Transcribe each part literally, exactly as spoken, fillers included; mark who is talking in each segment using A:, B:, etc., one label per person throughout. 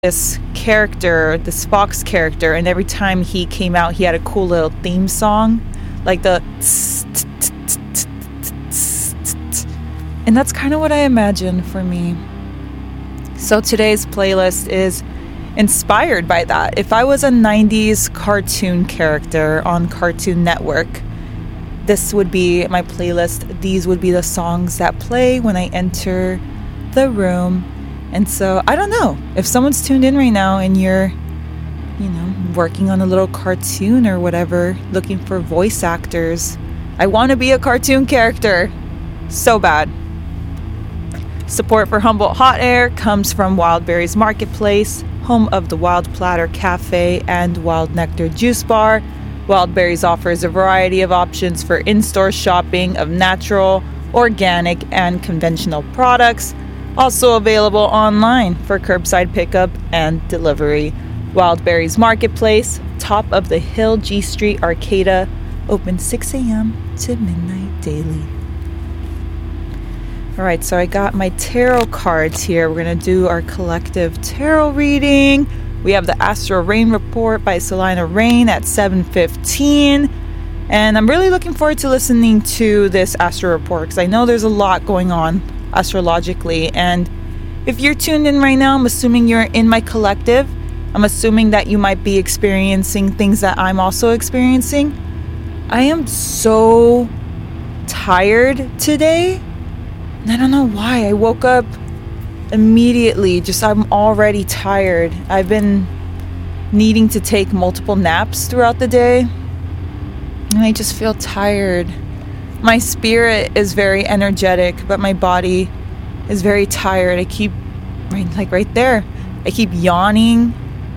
A: this character, this Fox character, and every time he came out, he had a cool little theme song, like the and that's kind of what I imagine for me. So today's playlist is inspired by that. If I was a nineties cartoon character on Cartoon Network, this would be my playlist. These would be the songs that play when I enter the room. And so, I don't know, if someone's tuned in right now and you're, you know, working on a little cartoon or whatever, looking for voice actors, I want to be a cartoon character so bad. Support for Humboldt Hot Air comes from Wildberries Marketplace, home of the Wild Platter Cafe and Wild Nectar Juice Bar. Wildberries offers a variety of options for in-store shopping of natural, organic, and conventional products. Also available online for curbside pickup and delivery. Wildberries Marketplace, top of the hill, G Street, Arcata, open six a.m. to midnight daily. Alright, so I got my tarot cards here. We're going to do our collective tarot reading. We have the Astral Rain Report by Selina Rain at seven fifteen. And I'm really looking forward to listening to this Astral Report because I know there's a lot going on astrologically. And if you're tuned in right now, I'm assuming you're in my collective. I'm assuming that you might be experiencing things that I'm also experiencing. I am so tired today. And I don't know why. I woke up immediately. Just I'm already tired. I've been needing to take multiple naps throughout the day. And I just feel tired. My spirit is very energetic, but my body is very tired. I keep, right, like right there, I keep yawning.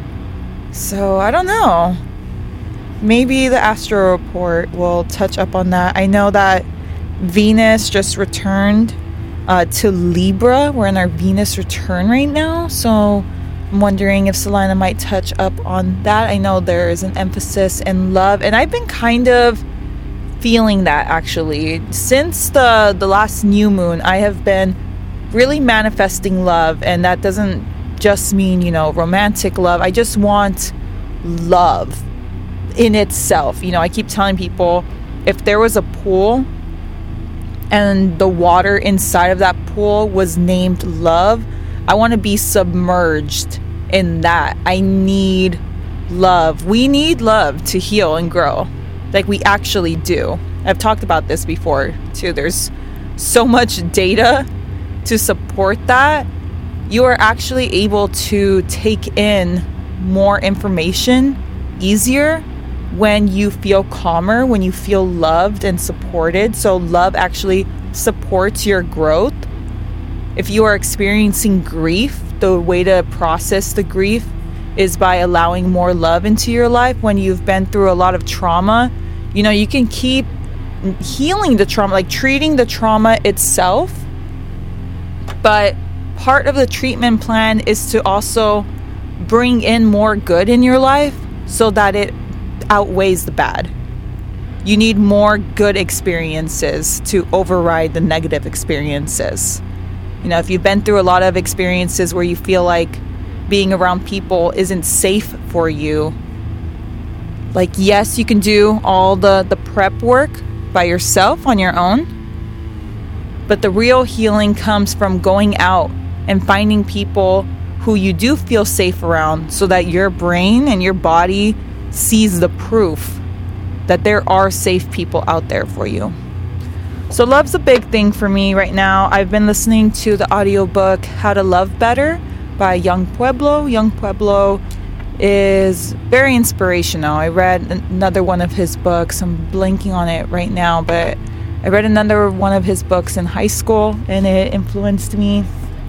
A: So I don't know. Maybe the Astro Report will touch up on that. I know that Venus just returned uh, to Libra. We're in our Venus return right now. So I'm wondering if Selina might touch up on that. I know there is an emphasis in love, and I've been kind of feeling that actually since the the last new moon. I have been really manifesting love, and that doesn't just mean, you know, romantic love. I just want love in itself. You know, I keep telling people, if there was a pool and the water inside of that pool was named love, I want to be submerged in that. I need love. We need love to heal and grow. Like we actually do. I've talked about this before too. There's so much data to support that. You are actually able to take in more information easier when you feel calmer, when you feel loved and supported. So love actually supports your growth. If you are experiencing grief, the way to process the grief is by allowing more love into your life. When you've been through a lot of trauma, you know, you can keep healing the trauma, like treating the trauma itself. But part of the treatment plan is to also bring in more good in your life so that it outweighs the bad. You need more good experiences to override the negative experiences. You know, if you've been through a lot of experiences where you feel like being around people isn't safe for you, like, yes, you can do all the, the prep work by yourself on your own, but the real healing comes from going out and finding people who you do feel safe around so that your brain and your body sees the proof that there are safe people out there for you. So love's a big thing for me right now. I've been listening to the audiobook How to Love Better by Yung Pueblo. Yung Pueblo is very inspirational. I read another one of his books. I'm blanking on it right now, but I read another one of his books in high school and it influenced me.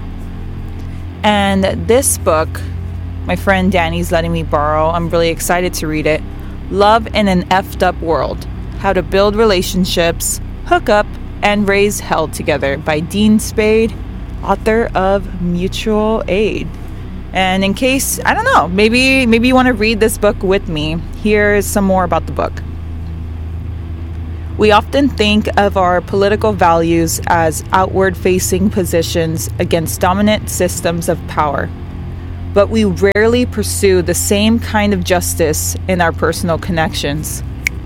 A: And this book, my friend Danny's letting me borrow. I'm really excited to read it. Love in an Effed Up World: How to Build Relationships, Hook Up, and Raise Hell Together by Dean Spade, author of Mutual Aid. And in case, I don't know, maybe maybe you want to read this book with me, here's some more about the book. We often think of our political values as outward-facing positions against dominant systems of power. but we rarely pursue the same kind of justice in our personal connections.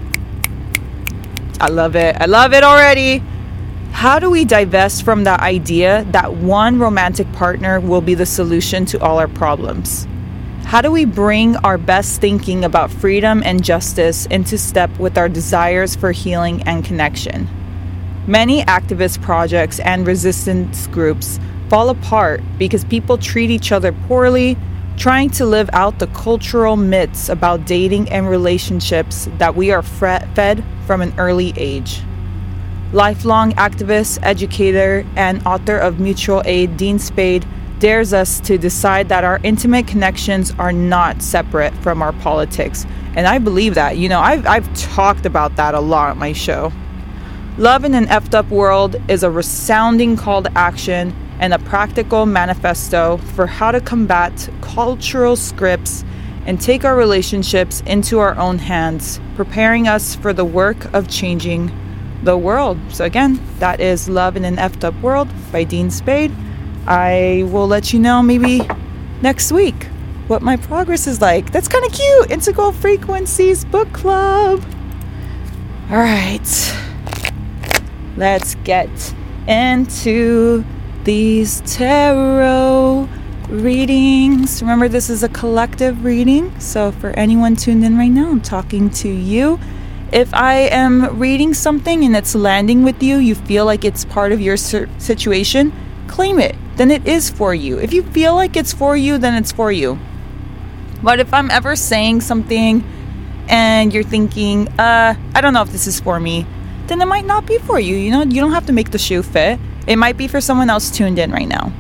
A: I love it. I love it already. How do we divest from the idea that one romantic partner will be the solution to all our problems? How do we bring our best thinking about freedom and justice into step with our desires for healing and connection? Many activist projects and resistance groups fall apart because people treat each other poorly, trying to live out the cultural myths about dating and relationships that we are fed from an early age. Lifelong activist, educator, and author of Mutual Aid, Dean Spade, dares us to decide that our intimate connections are not separate from our politics. And I believe that. You know, I've, I've talked about that a lot on my show. Love in an effed up world is a resounding call to action and a practical manifesto for how to combat cultural scripts and take our relationships into our own hands, preparing us for the work of changing the world. So again, that is Love in an Effed Up World by Dean Spade. I will let you know maybe next week what my progress is like. That's kind of cute. Integral Frequencies Book Club. All right. Let's get into these tarot readings. Remember, this is a collective reading. So for anyone tuned in right now, I'm talking to you. If I am reading something and it's landing with you, you feel like it's part of your situation, claim it. Then it is for you. If you feel like it's for you, then it's for you. But if I'm ever saying something and you're thinking, uh, I don't know if this is for me, then it might not be for you. You know, you don't have to make the shoe fit. It might be for someone else tuned in right now.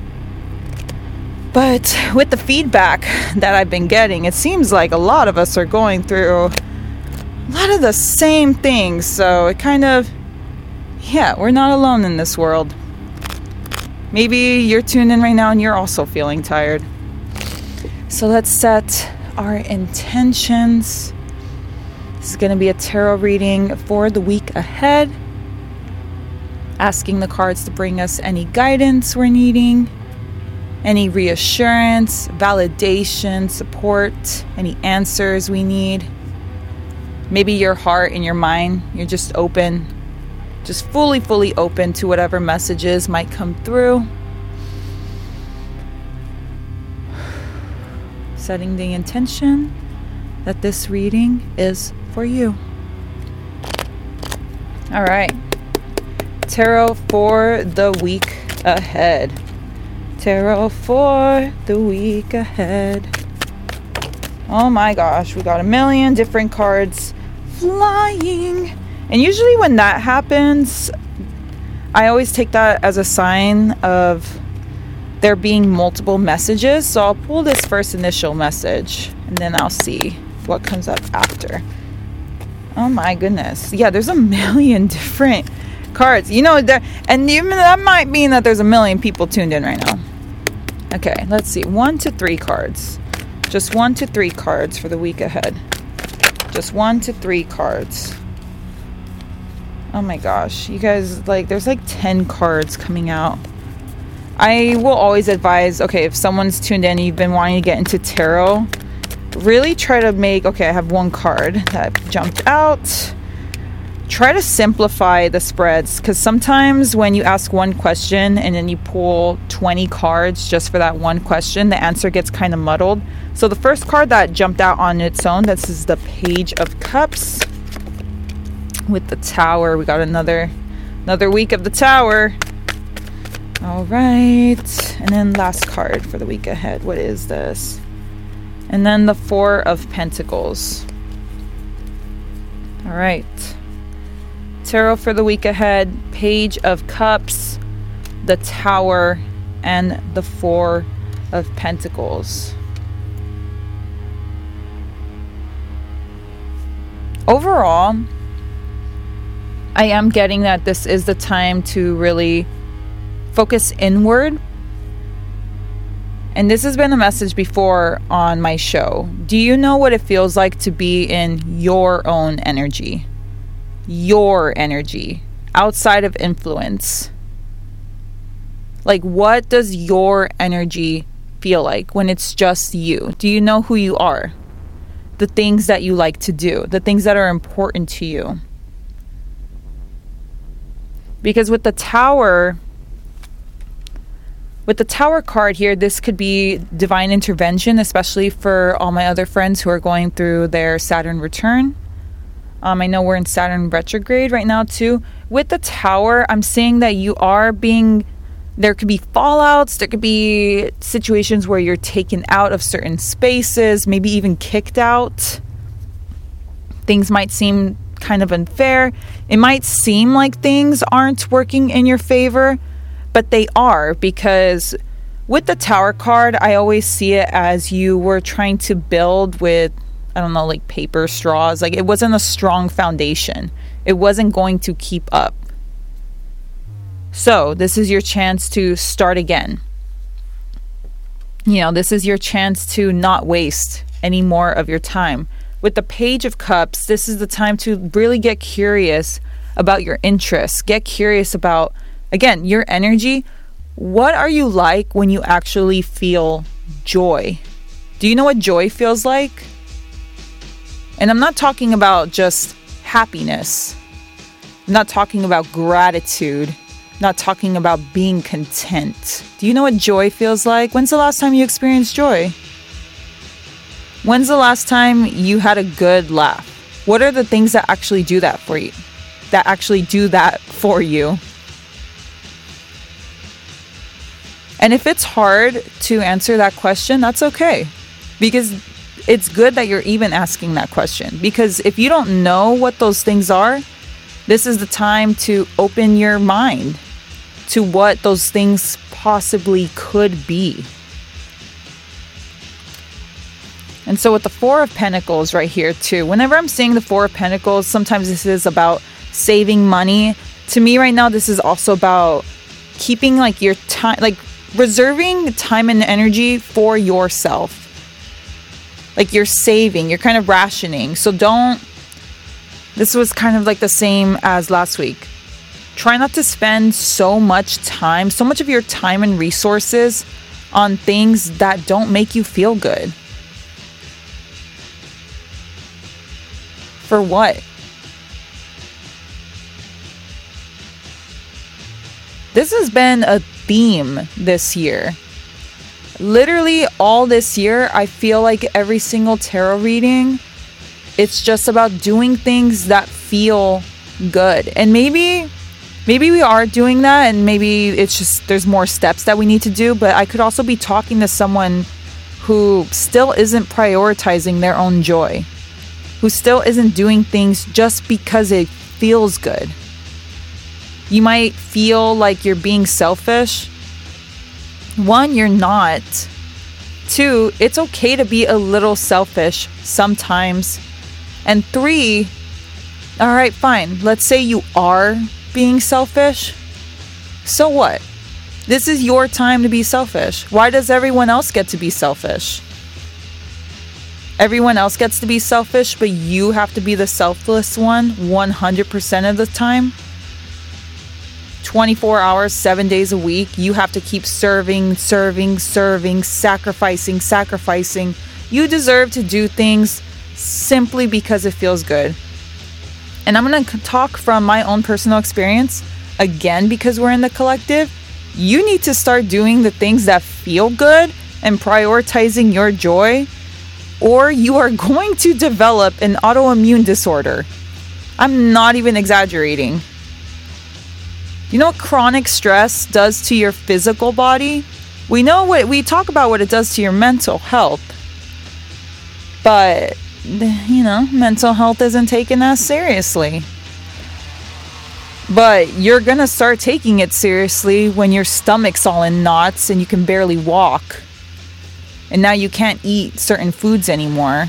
A: But with the feedback that I've been getting, it seems like a lot of us are going through a lot of the same things. So it kind of, yeah, we're not alone in this world. Maybe you're tuned in right now and you're also feeling tired. So let's set our intentions. This is going to be a tarot reading for the week ahead. Asking the cards to bring us any guidance we're needing, any reassurance, validation, support, any answers we need. Maybe your heart and your mind, you're just open, just fully, fully open to whatever messages might come through. Setting the intention that this reading is for you. All right. Tarot for the week ahead. Tarot for the week ahead. Oh my gosh, we got a million different cards flying. And usually when that happens, I always take that as a sign of there being multiple messages. So I'll pull this first initial message and then I'll see what comes up after. Oh my goodness. Yeah, there's a million different cards. You know, there, and even that might mean that there's a million people tuned in right now. Okay, let's see. One to three cards. Just one to three cards for the week ahead. Just one to three cards. Oh my gosh. You guys, like, there's like ten cards coming out. I will always advise, okay, if someone's tuned in and you've been wanting to get into tarot, really try to make, okay, I have one card that jumped out. Try to simplify the spreads, because sometimes when you ask one question and then you pull twenty cards just for that one question, the answer gets kind of muddled. So the first card that jumped out on its own, this is the Page of Cups with the Tower. We got another another week of the Tower. All right. And then last card for the week ahead. What is this? And then the Four of Pentacles. All right. Tarot for the week ahead, Page of Cups, the Tower, and the Four of Pentacles. Overall, I am getting that this is the time to really focus inward. And this has been a message before on my show. Do you know what it feels like to be in your own energy? Your energy, outside of influence. Like, what does your energy feel like when it's just you? Do you know who you are? The things that you like to do, the things that are important to you. Because with the Tower, with the Tower card here, this could be divine intervention, especially for all my other friends who are going through their Saturn return. Um, I know we're in Saturn retrograde right now too. With the Tower, I'm saying that you are being, there could be fallouts, there could be situations where you're taken out of certain spaces, maybe even kicked out. Things might seem kind of unfair. It might seem like things aren't working in your favor, but they are, because with the Tower card, I always see it as you were trying to build with, I don't know, like paper straws. Like it wasn't a strong foundation. It wasn't going to keep up. So this is your chance to start again. You know, this is your chance to not waste any more of your time. With the Page of Cups, this is the time to really get curious about your interests. Get curious about, again, your energy. What are you like when you actually feel joy? Do you know what joy feels like? And I'm not talking about just happiness. I'm not talking about gratitude. I'm not talking about being content. Do you know what joy feels like? When's the last time you experienced joy? When's the last time you had a good laugh? What are the things that actually do that for you? That actually do that for you? And if it's hard to answer that question, that's okay. Because it's good that you're even asking that question. Because if you don't know what those things are, this is the time to open your mind to what those things possibly could be. And so with the Four of Pentacles right here too, whenever I'm seeing the Four of Pentacles, sometimes this is about saving money. To me right now, this is also about keeping like your time, like reserving time and energy for yourself. Like you're saving, you're kind of rationing. So don't, this was kind of like the same as last week. Try not to spend so much time, so much of your time and resources on things that don't make you feel good. For what? This has been a theme this year. Literally all this year, I feel like every single tarot reading, it's just about doing things that feel good. And maybe maybe we are doing that, and maybe it's just there's more steps that we need to do, but I could also be talking to someone who still isn't prioritizing their own joy, who still isn't doing things just because it feels good. You might feel like you're being selfish. One, you're not. Two, it's okay to be a little selfish sometimes. And three, all right, fine. Let's say you are being selfish. So what? This is your time to be selfish. Why does everyone else get to be selfish? Everyone else gets to be selfish, but you have to be the selfless one one hundred percent of the time. twenty-four hours, seven days a week. You have to keep serving, serving, serving, sacrificing, sacrificing. You deserve to do things simply because it feels good. And I'm going to talk from my own personal experience. Again, because we're in the collective, you need to start doing the things that feel good and prioritizing your joy, or you are going to develop an autoimmune disorder. I'm not even exaggerating. You know what chronic stress does to your physical body? We know what we talk about what it does to your mental health. But, you know, mental health isn't taken as seriously. But you're going to start taking it seriously when your stomach's all in knots and you can barely walk. And now you can't eat certain foods anymore.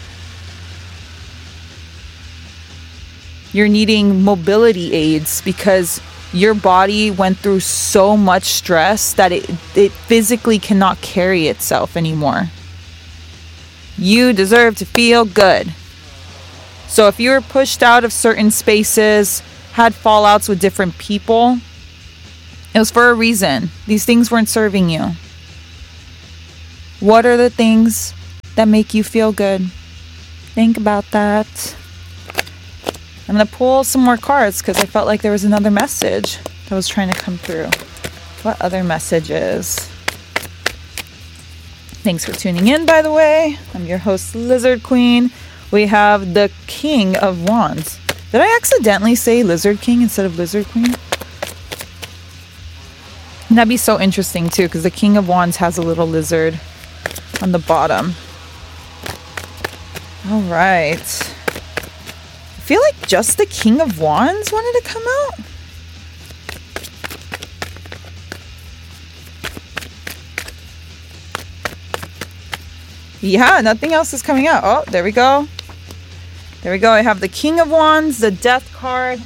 A: You're needing mobility aids because your body went through so much stress that it, it physically cannot carry itself anymore. You deserve to feel good. So if you were pushed out of certain spaces, had fallouts with different people, it was for a reason. These things weren't serving you. What are the things that make you feel good? Think about that. I'm going to pull some more cards because I felt like there was another message that was trying to come through. What other messages? Thanks for tuning in, by the way. I'm your host, Lizard Queen. We have the King of Wands. Did I accidentally say Lizard King instead of Lizard Queen? That'd be so interesting, too, because the King of Wands has a little lizard on the bottom. All right. I feel like just the King of Wands wanted to come out. Yeah, nothing else is coming out. Oh, there we go. There we go. I have the King of Wands, the Death card,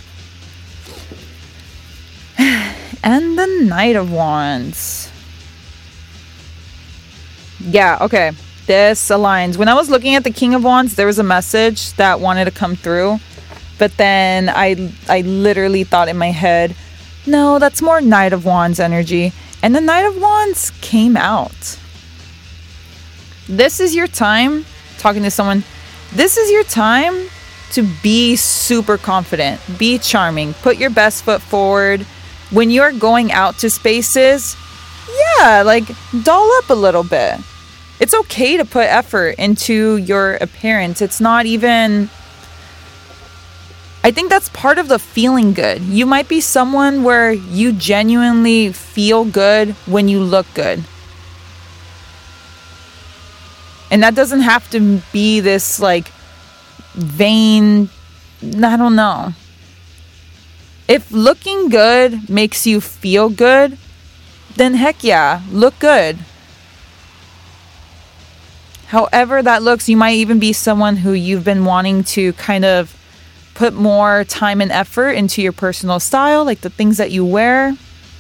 A: and the Knight of Wands. Yeah, okay. This aligns. When I was looking at the King of Wands, there was a message that wanted to come through. But then I, I literally thought in my head, no, that's more Knight of Wands energy. And the Knight of Wands came out. This is your time, talking to someone, this is your time to be super confident, be charming, put your best foot forward. When you're going out to spaces, yeah, like doll up a little bit. It's okay to put effort into your appearance. It's not even, I think that's part of the feeling good. You might be someone where you genuinely feel good when you look good. And that doesn't have to be this like vain, I don't know. If looking good makes you feel good, then heck yeah, look good. However that looks, you might even be someone who you've been wanting to kind of put more time and effort into your personal style, like the things that you wear.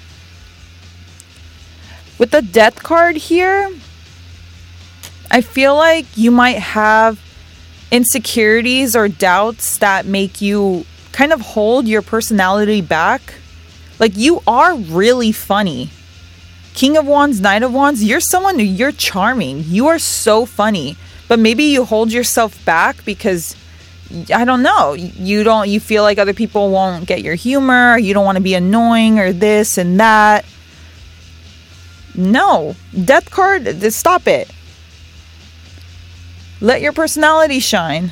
A: With the Death card here, I feel like you might have insecurities or doubts that make you kind of hold your personality back. Like you are really funny. King of Wands, Knight of Wands, you're someone who you're charming. You are so funny. But maybe you hold yourself back because, I don't know, you don't, you feel like other people won't get your humor. You don't want to be annoying or this and that. No. Death card, stop it. Let your personality shine.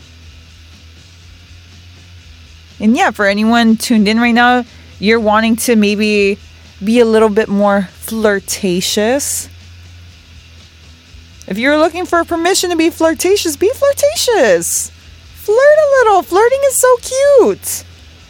A: And yeah, for anyone tuned in right now, you're wanting to maybe be a little bit more flirtatious. If you're looking for permission to be flirtatious, be flirtatious. Flirt a little. Flirting is so cute.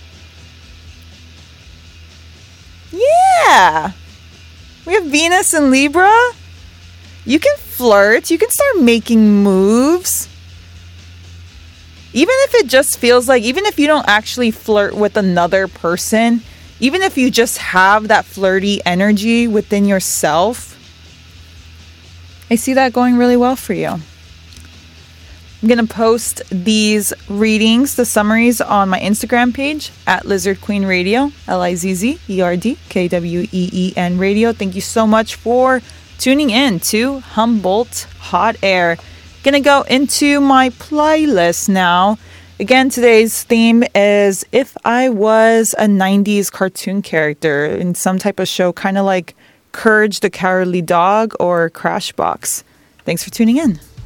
A: Yeah. We have Venus and Libra. You can flirt. You can start making moves. Even if it just feels like, even if you don't actually flirt with another person, even if you just have that flirty energy within yourself, I see that going really well for you. I'm going to post these readings, the summaries, on my Instagram page at Lizard Queen Radio, L I Z Z E R D K W E E N Radio. Thank you so much for tuning in to Humboldt Hot Air. Gonna go into my playlist now. Again, today's theme is if I was a nineties cartoon character in some type of show, kind of like Courage the Cowardly Dog or Crashbox. Thanks for tuning in.